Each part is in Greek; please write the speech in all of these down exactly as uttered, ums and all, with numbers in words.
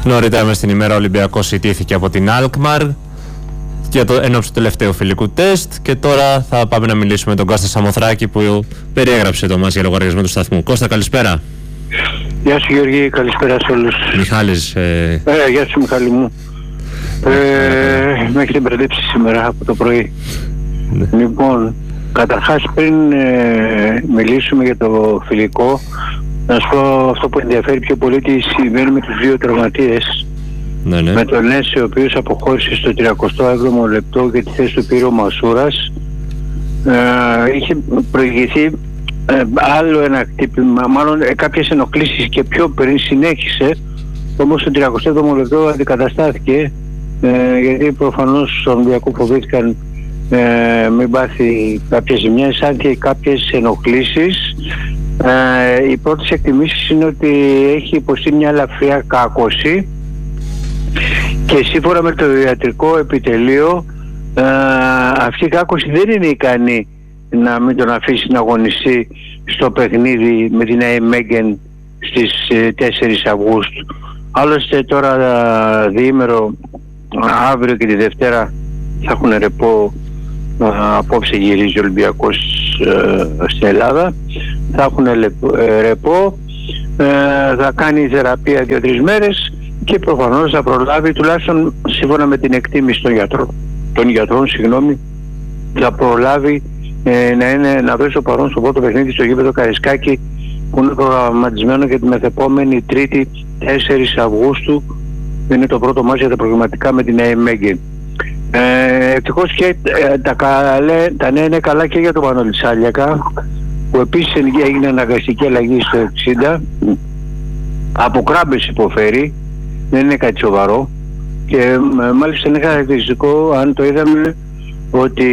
Νωρίτερα μες στην ημέρα ο Ολυμπιακός ιτήθηκε από την Αλκμαρ για το ενόψει του τελευταίου φιλικού τεστ, και τώρα θα πάμε να μιλήσουμε με τον Κώστα Σαμοθράκη που περιέγραψε το μας για λογαριασμό του σταθμού. Κώστα, καλησπέρα. Γεια σου Γιώργη, καλησπέρα σε όλους. Μιχάλης. Ε... Ε, γεια σου Μιχάλη μου. Ε, με έχετε μπερδέψει σήμερα από το πρωί. Ναι. Λοιπόν, καταρχάς πριν ε, μιλήσουμε για το φιλικό, να σου πω αυτό που ενδιαφέρει πιο πολύ, τι συμβαίνει με τους δύο τραυματίες. Ναι, ναι. Με τον Έσε, ο οποίος αποχώρησε στο τριακοστό έβδομο λεπτό και τη θέση του πήρε ο Μασούρας. Ε, είχε προηγηθεί ε, άλλο ένα χτύπημα, μάλλον ε, κάποιες ενοχλήσεις και πιο πριν συνέχισε, όμως στο τριακοστό έβδομο λεπτό αντικαταστάθηκε, ε, γιατί προφανώς στον Ολυμπιακό φοβήθηκαν ε, μην πάθει κάποιες ζημιές, σαν και κάποιες ενοχλήσεις. Ε, οι πρώτες εκτιμήσεις είναι ότι έχει υποστεί μια ελαφριά κάκωση και σύμφωνα με το ιατρικό επιτελείο ε, αυτή η κάκωση δεν είναι ικανή να μην τον αφήσει να αγωνιστεί στο παιχνίδι με την Nijmegen στις τέσσερις Αυγούστου. Άλλωστε τώρα διήμερο, αύριο και τη Δευτέρα θα έχουν ρεπό. Απόψε γυρίζει ο Ολυμπιακός ε, στην Ελλάδα, θα έχουν ρεπό, ε, θα κάνει θεραπεία δύο τρεις μέρες και προφανώς θα προλάβει, τουλάχιστον σύμφωνα με την εκτίμηση των γιατρών, των γιατρών συγγνώμη, θα προλάβει ε, να, είναι, να βρει στο παρόν στο πρώτο παιχνίδι στο γήπεδο Καρισκάκη, που είναι προγραμματισμένο για τη μεθεπόμενη Τρίτη τέσσερις Αυγούστου. Είναι το πρώτο μάτς για τα προγραμματικά με την Nijmegen. Ε, ευτυχώς και ε, τα, καλέ, τα νέα είναι καλά και για τον Μανώλη Σάλιακα, που επίσης έγινε αναγκαστική αλλαγή στο εξήντα. Από κράμπες υποφέρει, δεν είναι κάτι σοβαρό, και ε, μάλιστα είναι χαρακτηριστικό, αν το είδαμε, ότι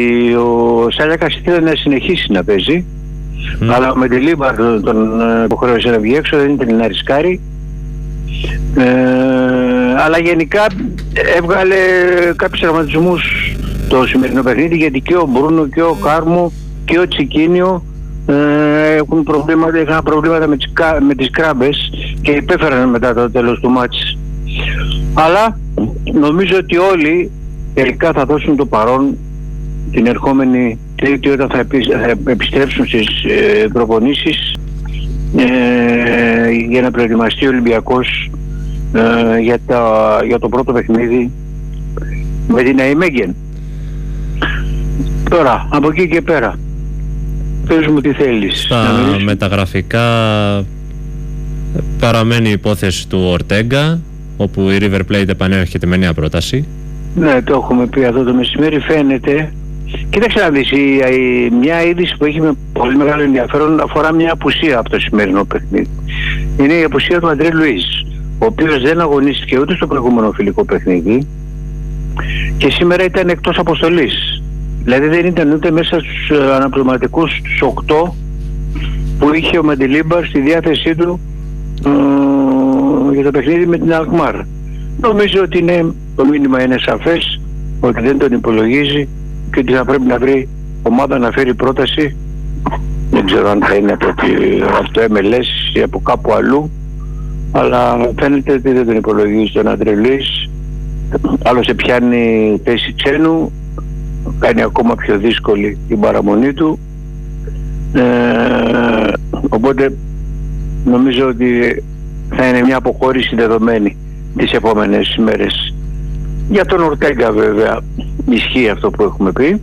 ο Σάλιακας ήθελε να συνεχίσει να παίζει, mm. αλλά με τη Λίμπαρ τον, τον υποχρέωσε να βγει έξω, δεν ήθελε να ρισκάρει. Ε, αλλά γενικά έβγαλε κάποιους τραυματισμούς το σημερινό παιχνίδι, γιατί και ο Μπρούνο και ο Κάρμο και ο Τσικίνιο ε, έχουν προβλήματα, είχαν προβλήματα με τις, με τις κράμπες και υπέφεραν μετά το τέλος του μάτς. Αλλά νομίζω ότι όλοι τελικά θα δώσουν το παρόν την ερχόμενη Τρίτη, όταν θα, επι, θα επιστρέψουν στις ε, προπονήσεις ε, για να προετοιμαστεί ο Ολυμπιακός ε, για, τα, για το πρώτο παιχνίδι με την Nijmegen. Τώρα, από εκεί και πέρα, πες μου τι θέλεις. Στα μεταγραφικά παραμένει η υπόθεση του Ορτέγκα, όπου η River Plate επανέρχεται με νέα πρόταση. Ναι, το έχουμε πει αυτό το μεσημέρι. Φαίνεται, κοίταξε να δεις, η, η, μια είδηση που έχει με πολύ μεγάλο ενδιαφέρον αφορά μια απουσία από το σημερινό παιχνίδι. Είναι η απουσία του Αντρέ Λουίς, ο οποίος δεν αγωνίστηκε ούτε στο προηγούμενο φιλικό παιχνίδι και σήμερα ήταν εκτός αποστολής. Δηλαδή δεν ήταν ούτε μέσα στους αναπληρωματικούς τους οκτώ που είχε ο Μεντιλίμπαρ στη διάθεσή του ε, για το παιχνίδι με την Αλκμάρ. Νομίζω ότι είναι, το μήνυμα είναι σαφές, ότι δεν τον υπολογίζει και ότι θα πρέπει να βρει ομάδα να φέρει πρόταση. Δεν ξέρω αν θα είναι από, από το εμ ελ ες ή από κάπου αλλού, αλλά φαίνεται ότι δεν τον υπολογίζει τον Αντρέ Λουίς. Άλλωστε πιάνει θέση ξένου, κάνει ακόμα πιο δύσκολη την παραμονή του. Ε, οπότε νομίζω ότι θα είναι μια αποχώρηση δεδομένη τις επόμενες ημέρες. Για τον Ορτέγκα βέβαια ισχύει αυτό που έχουμε πει,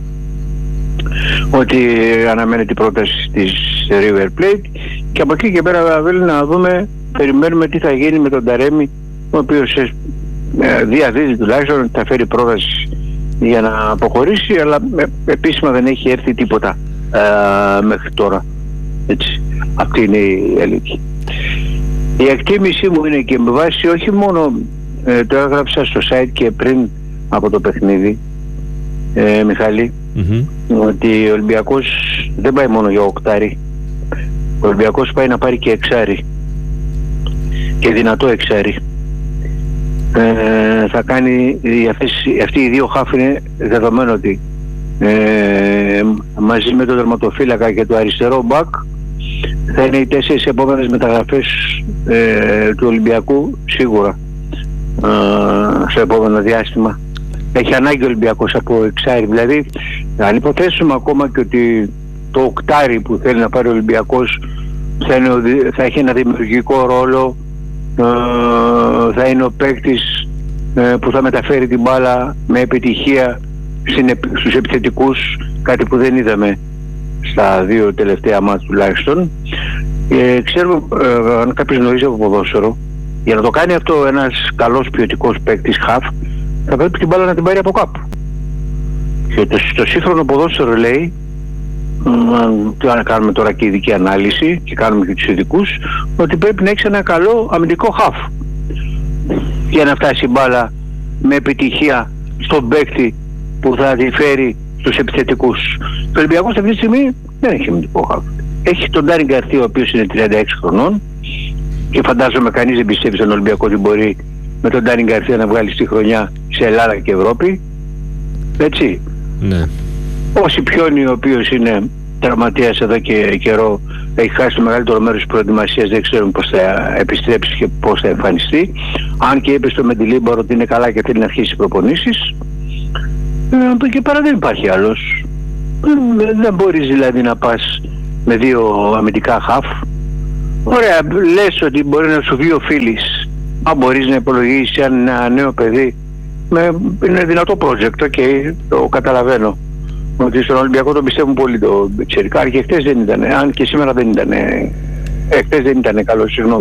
ότι αναμένεται η πρόταση της River Plate, και από εκεί και πέρα βέβαια να δούμε, περιμένουμε τι θα γίνει με τον Ταρέμι, ο οποίος ε, διαδίδει τουλάχιστον ότι θα φέρει πρόταση για να αποχωρήσει, αλλά ε, επίσημα δεν έχει έρθει τίποτα ε, μέχρι τώρα. Έτσι. Αυτή είναι η αλήθεια. Η εκτίμησή μου είναι, και με βάση όχι μόνο ε, το έγραψα στο site και πριν από το παιχνίδι, ε, Μιχάλη, mm-hmm. ότι ο Ολυμπιακός δεν πάει μόνο για οκτάρι. Ο Ολυμπιακός πάει να πάρει και εξάρι, και δυνατό εξάρι. Ε, θα κάνει, αυτοί οι δύο χάφ είναι δεδομένο ότι ε, μαζί με τον τερματοφύλακα και το αριστερό μπακ θα είναι οι τέσσερις επόμενες μεταγραφές ε, του Ολυμπιακού σίγουρα ε, στο επόμενο διάστημα. Έχει ανάγκη ο Ολυμπιακός από εξάρι. Δηλαδή, αν υποθέσουμε ακόμα και ότι το οκτάρι που θέλει να πάρει ο Ολυμπιακός θα, είναι, θα έχει ένα δημιουργικό ρόλο, ε, θα είναι ο παίκτης ε, που θα μεταφέρει την μπάλα με επιτυχία στους επιθετικούς, κάτι που δεν είδαμε στα δύο τελευταία μάτς τουλάχιστον. Ε, ξέρουμε, ε, αν κάποιος γνωρίζει από ποδόσφαιρο, για να το κάνει αυτό ένας καλός ποιοτικός παίκτης χαφ, θα πρέπει την μπάλα να την πάρει από κάπου. Και το, το σύγχρονο ποδόσφαιρο λέει, τι να κάνουμε τώρα και ειδική ανάλυση και κάνουμε και τους ειδικούς, ότι πρέπει να έχεις ένα καλό αμυντικό χαφ για να φτάσει η μπάλα με επιτυχία στον παίκτη που θα τη φέρει στους επιθετικούς. Το Ολυμπιακός αυτή τη στιγμή δεν έχει αμυντικό χαφ. Έχει τον Ντάνι Γκαρθία, ο οποίος είναι τριάντα έξι χρονών, και φαντάζομαι κανείς δεν πιστεύει στον Ολυμπιακό ότι μπορεί με τον Ντάνι Γκαρθία να βγάλει στη χρονιά σε Ελλάδα και Ευρώπη. Έτσι. Ναι. Ο Σιπιόνι, ο οποίος είναι τραυματίας εδώ και καιρό, έχει χάσει το μεγαλύτερο μέρος της προετοιμασίας, δεν ξέρουμε πώς θα επιστρέψει και πώς θα εμφανιστεί. Αν και είπε στο Μεντιλίμπαρο ότι είναι καλά και θέλει να αρχίσει προπονήσεις. Από εκεί πέρα δεν υπάρχει άλλος. Δεν μπορείς δηλαδή να πας με δύο αμυντικά χαφ. Ωραία, λες ότι μπορεί να σου βγει ο Φίλης. Αν μπορείς να υπολογίσεις ένα νέο παιδί, με, είναι δυνατό project, okay, το καταλαβαίνω. Ότι στον Ολυμπιακό το πιστεύουν πολύ το Τσερικάρι, και χτες δεν ήταν, αν και σήμερα δεν ήταν, ε, χτες δεν ήταν καλό, συγγνώμη.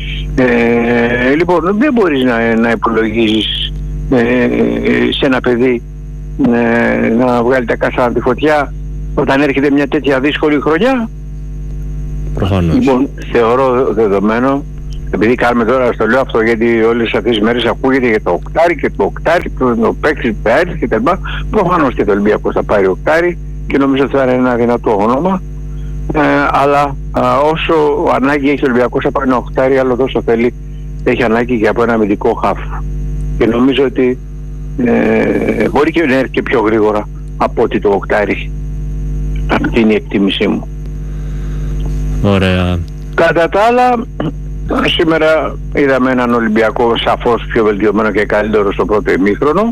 Ε, λοιπόν, δεν μπορείς να, να υπολογίζεις ε, σε ένα παιδί ε, να βγάλει τα κάστανα τη φωτιά όταν έρχεται μια τέτοια δύσκολη χρονιά. Προφανώς. Λοιπόν, θεωρώ δεδομένο, επειδή κάνουμε τώρα, στο λέω αυτό γιατί όλες αυτές τις μέρες ακούγεται για το οκτάρι και το οκτάρι, το παίκτης που θα έρθει και τα λοιπά. Προφανώς και το Ολυμπιακός θα πάρει οκτάρι και νομίζω ότι θα είναι ένα δυνατό όνομα. Ε, αλλά α, όσο ανάγκη έχει ο Ολυμπιακός θα πάρει ένα οκτάρι, άλλο τόσο θέλει, έχει ανάγκη και από ένα αμυντικό χαφ. Και νομίζω ότι ε, μπορεί και να έρθει και πιο γρήγορα από ότι το οκτάρι. Αυτή είναι η εκτίμησή μου. Ωραία. Κατά τα άλλα, σήμερα είδαμε έναν Ολυμπιακό σαφώς πιο βελτιωμένο και καλύτερο στο πρώτο ημίχρονο.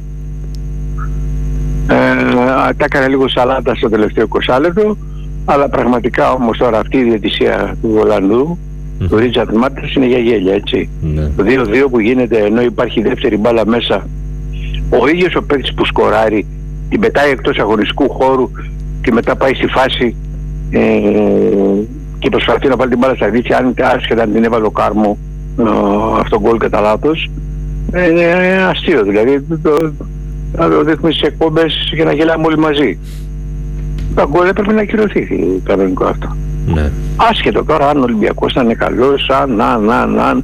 Ε, τα έκανε λίγο σαλάτα στο τελευταίο είκοσι λεπτό, αλλά πραγματικά όμως τώρα αυτή η διαιτησία του Ολλανδού, mm. του Ρίτσαρντ Μάρτινς, είναι για γέλια, έτσι. Mm. Το δύο δύο που γίνεται ενώ υπάρχει δεύτερη μπάλα μέσα, ο ίδιος ο παίκτης που σκοράρει την πετάει εκτός αγωνιστικού χώρου και μετά πάει στη φάση ε, και προσπαθεί να βάλει την μπάλα στα δίχτυα, αν άσχετα αν την έβαλε ο Κάρμο ε, αυτόν γκολ κατά λάθος. Ε, είναι αστείο, δηλαδή το, να το δείχνουμε στις εκπομπές για να γελάμε όλοι μαζί. Το γκολ έπρεπε να ακυρωθεί κανονικό αυτό. Ναι. Άσχετο τώρα αν ο Ολυμπιακός θα είναι καλός, αν, αν, αν, αν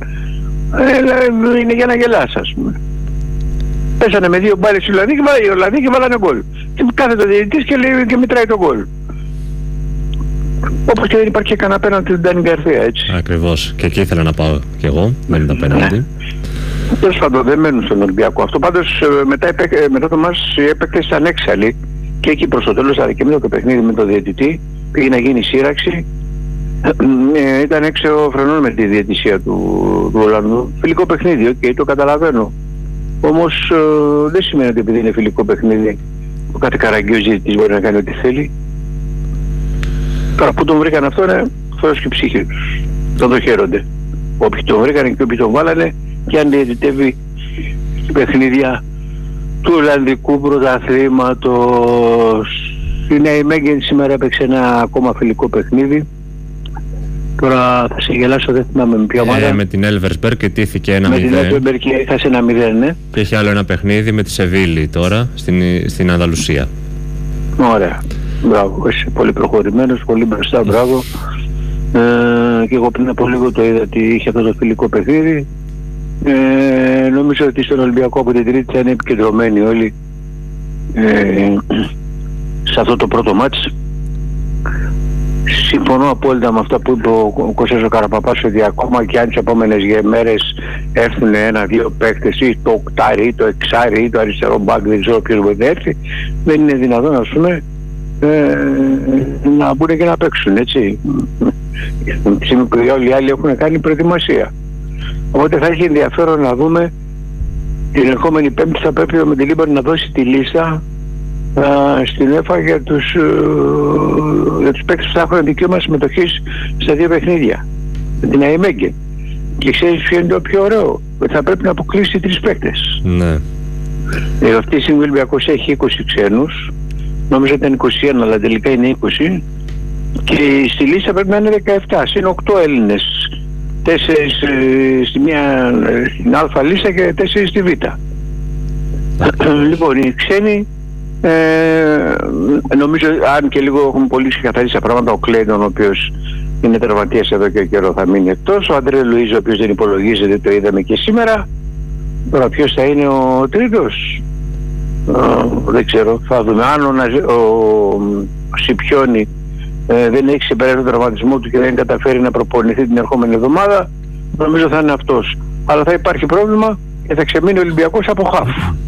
ε, είναι για να γελάς, ας πούμε. Πέσανε με δύο μπάλες οι Ολλανδοί και βάλανε γκολ. Και κάθεται ο διαιτητής και λέει και μετράει το γκολ. Όπως και δεν υπάρχει και κανένα απέναντι του Ντάνι Γκαρθία, έτσι. Ακριβώς. Και εκεί ήθελα να πάω κι εγώ, μένει τα απέναντι. Ναι. Τέλος πάντων δεν μένουν στον Ολυμπιακό. Αυτό πάντως μετά, μετά το μας οι έπαικτες ήταν έξαλλοι και εκεί προς το τέλος αδικαιμένο το παιχνίδι με τον διαιτητή, πήγε να γίνει σύραξη. Ε, ήταν έξω φρενών με τη διαιτησία του, του Ολλανδού. Φιλικό παιχνίδι, okay, το καταλαβαίνω. Όμως ε, δεν σημαίνει ότι επειδή είναι φιλικό παιχνίδι ο κάθε καραγκιός διαιτητής μπορεί να κάνει ό,τι θέλει. Τώρα που τον βρήκαν αυτό είναι φέρος και ψυχή τους. Τον το χαίρονται. Όποιοι τον βρήκαν και όποιοι τον βάλανε, και αν διαιτητεύει παιχνίδια του Ολλανδικού πρωταθλήματος. Η Νέα Μέγεν σήμερα έπαιξε ένα ακόμα φιλικό παιχνίδι. Τώρα θα σε γελάσω, δεν θυμάμαι με ποια ομάδα. Ε, με την Έλβερσμπεργκ και τύθηκε ένα μηδέν. Με την Έλβερσμπεργκ και έχασε ένα μηδέν, ναι. Και έχει άλλο ένα παιχνίδι με τη Σεβίλη τώρα στην, στην Ανδαλουσία. Ωραία. Μπράβο, είσαι πολύ προχωρημένος, πολύ μπροστά, μπράβο. Ε, και εγώ πριν από λίγο το είδα ότι είχε αυτό το φιλικό παιχνίδι. Ε, νομίζω ότι στον Ολυμπιακό από την Τρίτη θα είναι επικεντρωμένοι όλοι ε, σε αυτό το πρώτο μάτς. Συμφωνώ απόλυτα με αυτά που είπε ο Κώστας ο Καραπαπάς, ότι ακόμα και αν τις επόμενες μέρες έρθουν ένα-δύο παίκτες ή το οκτάρι ή το εξάρι ή το αριστερό μπακ, δεν ξέρω ποιος μπορεί να έρθει, δεν είναι δυνατόν, ας πούμε, ε, να μπουν και να παίξουν, έτσι. Τη στιγμή που όλοι οι άλλοι έχουν κάνει προετοιμασία. Οπότε θα έχει ενδιαφέρον να δούμε την ερχόμενη Πέμπτη. Θα πρέπει ο Μεντιλίμπαρ να δώσει τη λίστα α, στην ΕΦΑ για τους, για τους παίκτες που θα έχουν δικαίωμα συμμετοχής στα δύο παιχνίδια με την ΑΕΜΕΓΚΕ. Και ξέρεις ποιο είναι το πιο ωραίο? Ότι θα πρέπει να αποκλείσει τρεις παίκτες. Ναι. Ε, αυτή τη στιγμή ο Ολυμπιακός έχει είκοσι ξένους, νομίζω ήταν είκοσι ένα αλλά τελικά είναι είκοσι, και στη λίστα πρέπει να είναι δεκαεπτά, είναι οκτώ Έλληνες, τέσσερις ε, στη μία, στην Α λίστα και τέσσερις στη Β. Λοιπόν, οι ξένοι ε, νομίζω, αν και λίγο έχουμε πολύ ξεκαθαρίσει τα πράγματα, ο Κλέιντον, ο οποίος είναι τερματίας εδώ και καιρό, θα μείνει εκτός. Ο Αντρέ Λουίζο, ο οποίος δεν υπολογίζεται, το είδαμε και σήμερα. Τώρα ποιος θα είναι ο τρίτος, ε, δεν ξέρω, θα δούμε. Αν ο, ο, ο Σιπιόνι ε, δεν έχει ξεπεράσει τον τραυματισμό του και δεν καταφέρει να προπονηθεί την ερχόμενη εβδομάδα, νομίζω θα είναι αυτός. Αλλά θα υπάρχει πρόβλημα και θα ξεμείνει ο Ολυμπιακός από χαφ.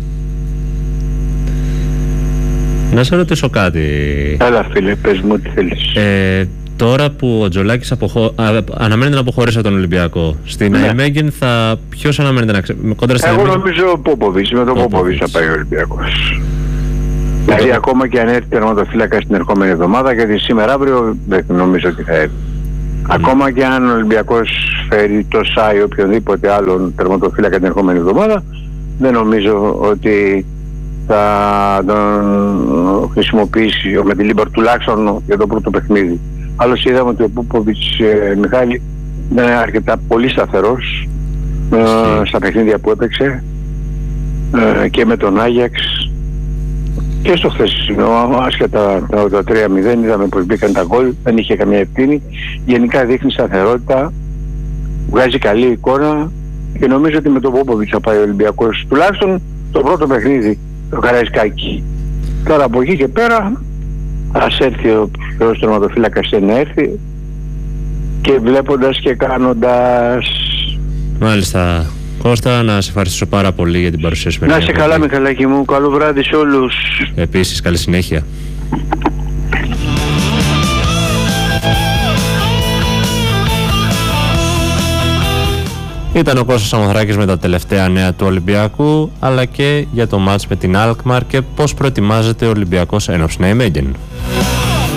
Να σε ρωτήσω κάτι. Έλα φίλε, πες μου ό,τι θέλεις. Ε, τώρα που ο Τζολάκης αποχω... α, αναμένεται να αποχωρήσει από τον Ολυμπιακό, στην ναι. ΑΕΜΕΓΚΕΝ θα... ποιος αναμένεται να ξε... κόντρα στην Εγώ ΑΕΜΕΓΚΕΝ... νομίζω ο Πόποβιτς, με τον Πόποβιτς θα πάει ο Ολυμπιακός. Δηλαδή ακόμα και αν έρθει τερματοφύλακα στην ερχόμενη εβδομάδα, γιατί σήμερα αύριο δεν νομίζω ότι θα έρθει. Mm. Ακόμα και αν ο Ολυμπιακός φέρει το ΣΑΙ ή οποιονδήποτε άλλον τερματοφύλακα την ερχόμενη εβδομάδα, δεν νομίζω ότι θα τον χρησιμοποιήσει ο Μεντιλίμπαρ τουλάχιστον για το πρώτο παιχνίδι. Άλλωστε είδαμε ότι ο Πούποβιτς ε, Μιχάλη ήταν αρκετά πολύ σταθερός ε, στα παιχνίδια που έπαιξε ε, και με τον Άγιαξ και στο χθεσινό, άσχετα τα τρία μηδέν, είδαμε πως μπήκαν τα γκολ, δεν είχε καμία ευθύνη. Γενικά δείχνει σταθερότητα, βγάζει καλή εικόνα και νομίζω ότι με τον Πούποβιτς θα πάει ο Ολυμπιακός τουλάχιστον το πρώτο παιχνίδι, το Καραϊσκάκι. Τώρα από εκεί και πέρα ας έρθει ο πιο τερματοφύλακας να έρθει και βλέποντας και κάνοντας. Μάλιστα. Κώστα, να σε ευχαριστήσω πάρα πολύ για την παρουσία σου. Να είσαι καλά Μιχαλάκη μου, καλό βράδυ σε όλους. Επίσης, καλή συνέχεια. Ήταν ο Κώστας Σαμοθράκης με τα τελευταία νέα του Ολυμπιακού, αλλά και για το μάτς με την Αλκμαρ και πώς προετοιμάζεται ο Ολυμπιακός έναντι ΑΕΜΕΓΚΕΝ.